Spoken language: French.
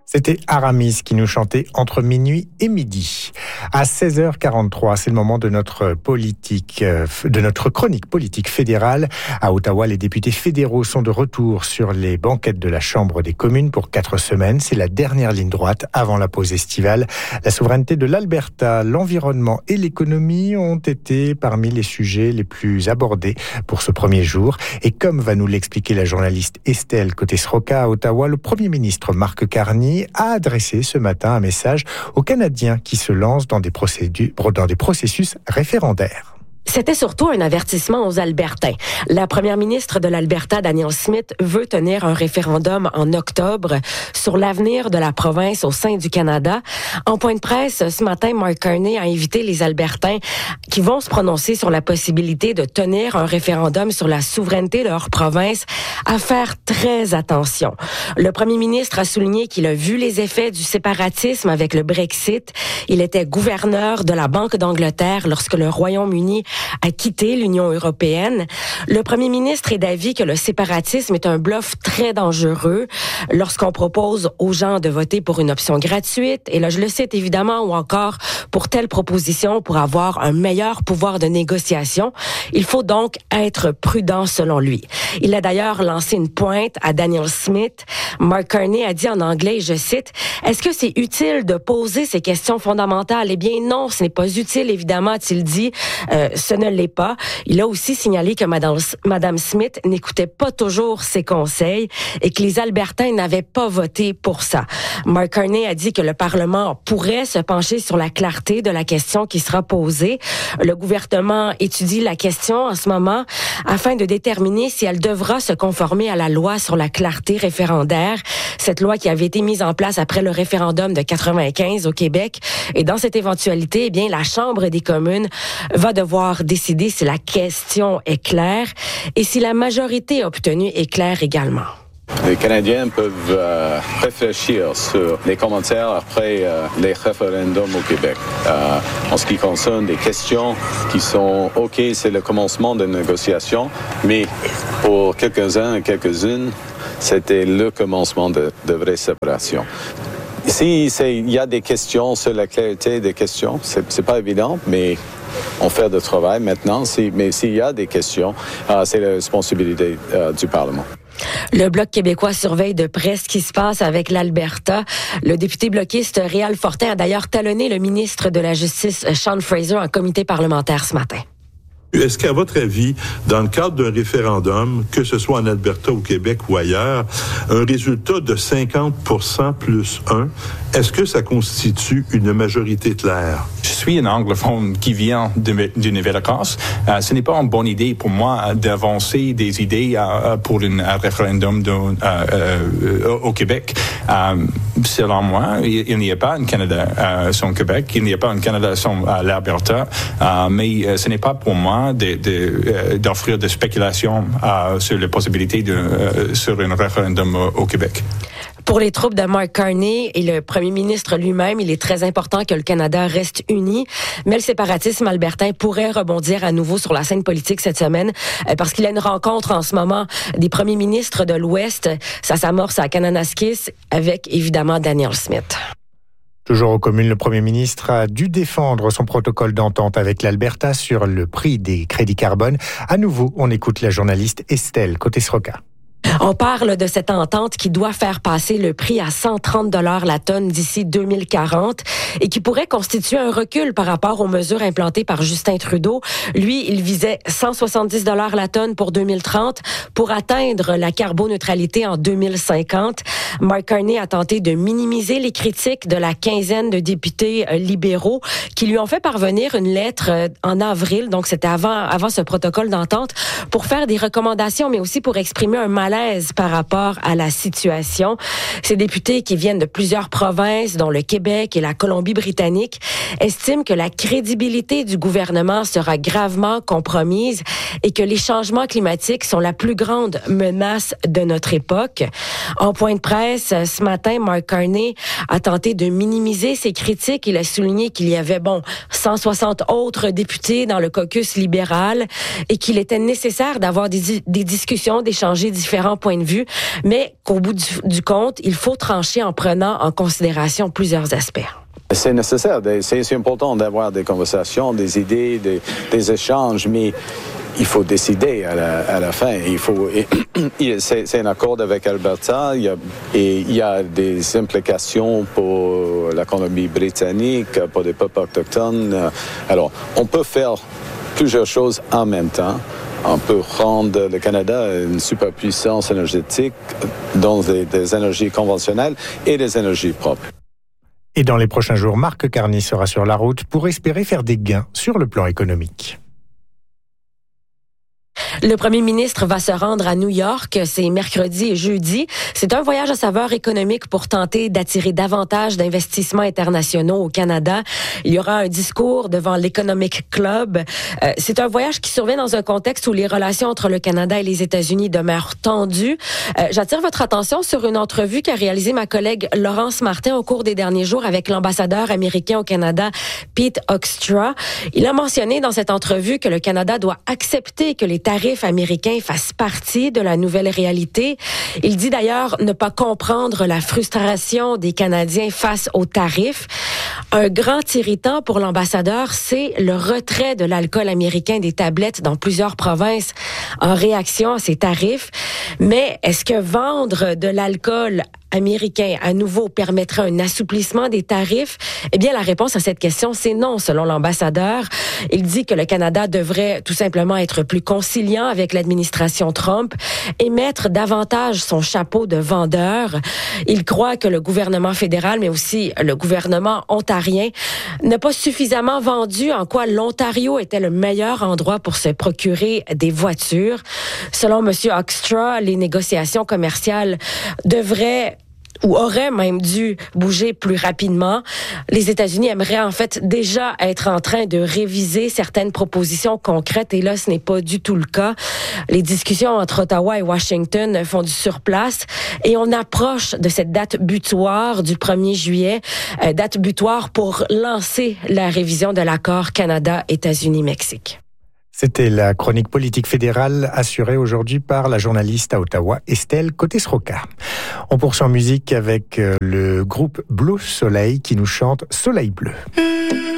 C'était Aramis qui nous chantait entre minuit et midi. À 16h43, c'est le moment de notre chronique politique fédérale. À Ottawa, les députés fédéraux sont de retour sur les banquettes de la Chambre des communes pour 4 semaines. C'est la dernière ligne droite avant la pause estivale. La souveraineté de l'Alberta, l'environnement et l'économie ont été parmi les sujets les plus abordés pour ce premier jour. Et comme va nous l'expliquer la journaliste Estelle Cotesroca à Ottawa, le Premier ministre Mark Carney a adressé ce matin un message aux Canadiens qui se lancent dans des processus référendaires. C'était surtout un avertissement aux Albertains. La première ministre de l'Alberta, Danielle Smith, veut tenir un référendum en octobre sur l'avenir de la province au sein du Canada. En point de presse, ce matin, Mark Carney a invité les Albertains qui vont se prononcer sur la possibilité de tenir un référendum sur la souveraineté de leur province à faire très attention. Le premier ministre a souligné qu'il a vu les effets du séparatisme avec le Brexit. Il était gouverneur de la Banque d'Angleterre lorsque le Royaume-Uni a quitté l'Union européenne. Le premier ministre est d'avis que le séparatisme est un bluff très dangereux lorsqu'on propose aux gens de voter pour une option gratuite, et là je le cite évidemment, ou encore pour telle proposition pour avoir un meilleur pouvoir de négociation. Il faut donc être prudent selon lui. Il a d'ailleurs lancé une pointe à Danielle Smith. Mark Carney a dit en anglais, je cite, « Est-ce que c'est utile de poser ces questions fondamentales? » Eh bien non, ce n'est pas utile évidemment, a-t-il dit. Ce ne l'est pas. Il a aussi signalé que Madame Smith n'écoutait pas toujours ses conseils et que les Albertains n'avaient pas voté pour ça. Mark Carney a dit que le Parlement pourrait se pencher sur la clarté de la question qui sera posée. Le gouvernement étudie la question en ce moment afin de déterminer si elle devra se conformer à la loi sur la clarté référendaire, cette loi qui avait été mise en place après le référendum de 95 au Québec. Et dans cette éventualité, eh bien, la Chambre des communes va devoir décider si la question est claire et si la majorité obtenue est claire également. Les Canadiens peuvent réfléchir sur les commentaires après les référendums au Québec. En ce qui concerne des questions qui sont OK, c'est le commencement de négociations, mais pour quelques-uns et quelques-unes, c'était le commencement de vraie séparation. Il y a des questions sur la clarité des questions, c'est pas évident, mais on fait du travail maintenant. Mais s'il y a des questions, c'est la responsabilité du Parlement. Le Bloc québécois surveille de près ce qui se passe avec l'Alberta. Le député bloquiste Réal Fortin a d'ailleurs talonné le ministre de la Justice, Sean Fraser, en comité parlementaire ce matin. Est-ce qu'à votre avis, dans le cadre d'un référendum, que ce soit en Alberta, au Québec ou ailleurs, un résultat de 50% plus 1, est-ce que ça constitue une majorité claire? Je suis un anglophone qui vient du Nouvelle-Écosse. Ce n'est pas une bonne idée pour moi d'avancer des idées pour un référendum au Québec. Selon moi, il n'y a pas un Canada sans Québec, il n'y a pas un Canada sans l'Alberta, mais ce n'est pas pour moi d'offrir des spéculations sur la possibilité sur un référendum au Québec. Pour les troupes de Mark Carney et le premier ministre lui-même, il est très important que le Canada reste uni, mais le séparatisme albertain pourrait rebondir à nouveau sur la scène politique cette semaine parce qu'il y a une rencontre en ce moment des premiers ministres de l'Ouest. Ça s'amorce à Kananaskis avec évidemment Danielle Smith. Toujours aux communes, le Premier ministre a dû défendre son protocole d'entente avec l'Alberta sur le prix des crédits carbone. À nouveau, on écoute la journaliste Estelle Cotesroca. On parle de cette entente qui doit faire passer le prix à 130 $ la tonne d'ici 2040 et qui pourrait constituer un recul par rapport aux mesures implantées par Justin Trudeau. Lui, il visait 170 $ la tonne pour 2030 pour atteindre la carboneutralité en 2050. Mark Carney a tenté de minimiser les critiques de la quinzaine de députés libéraux qui lui ont fait parvenir une lettre en avril, donc c'était avant ce protocole d'entente, pour faire des recommandations, mais aussi pour exprimer un malaise par rapport à la situation. Ces députés qui viennent de plusieurs provinces, dont le Québec et la Colombie-Britannique, estiment que la crédibilité du gouvernement sera gravement compromise et que les changements climatiques sont la plus grande menace de notre époque. En point de presse, ce matin, Mark Carney a tenté de minimiser ses critiques. Il a souligné qu'il y avait, 160 autres députés dans le caucus libéral et qu'il était nécessaire d'avoir des discussions, d'échanger différents différents points de vue, mais qu'au bout du compte, il faut trancher en prenant en considération plusieurs aspects. C'est nécessaire, c'est important d'avoir des conversations, des idées, des échanges, mais il faut décider à la fin. C'est un accord avec Alberta, il y a des implications pour l'économie britannique, pour les peuples autochtones. Alors, on peut faire plusieurs choses en même temps. On peut rendre le Canada une superpuissance énergétique dans des énergies conventionnelles et des énergies propres. Et dans les prochains jours, Marc Carney sera sur la route pour espérer faire des gains sur le plan économique. Le premier ministre va se rendre à New York, c'est mercredi et jeudi. C'est un voyage à saveur économique pour tenter d'attirer davantage d'investissements internationaux au Canada. Il y aura un discours devant l'Economic Club. C'est un voyage qui survient dans un contexte où les relations entre le Canada et les États-Unis demeurent tendues. J'attire votre attention sur une entrevue qu'a réalisée ma collègue Laurence Martin au cours des derniers jours avec l'ambassadeur américain au Canada, Pete Hoekstra. Il a mentionné dans cette entrevue que le Canada doit accepter que les tarifs américains fassent partie de la nouvelle réalité. Il dit d'ailleurs ne pas comprendre la frustration des Canadiens face aux tarifs. Un grand irritant pour l'ambassadeur, c'est le retrait de l'alcool américain des tablettes dans plusieurs provinces en réaction à ces tarifs. Mais est-ce que vendre de l'alcool américain à nouveau permettrait un assouplissement des tarifs? Eh bien, la réponse à cette question, c'est non, selon l'ambassadeur. Il dit que le Canada devrait tout simplement être plus conciliant avec l'administration Trump et mettre davantage son chapeau de vendeur. Il croit que le gouvernement fédéral, mais aussi le gouvernement ontarien, n'a pas suffisamment vendu en quoi l'Ontario était le meilleur endroit pour se procurer des voitures. Selon M. Hoekstra, les négociations commerciales devraient ou aurait même dû bouger plus rapidement. Les États-Unis aimeraient en fait déjà être en train de réviser certaines propositions concrètes et là, ce n'est pas du tout le cas. Les discussions entre Ottawa et Washington font du surplace et on approche de cette date butoir du 1er juillet, date butoir pour lancer la révision de l'accord Canada-États-Unis-Mexique. C'était la chronique politique fédérale assurée aujourd'hui par la journaliste à Ottawa, Estelle Côté-Sroka. On poursuit en musique avec le groupe Blue Soleil qui nous chante Soleil bleu.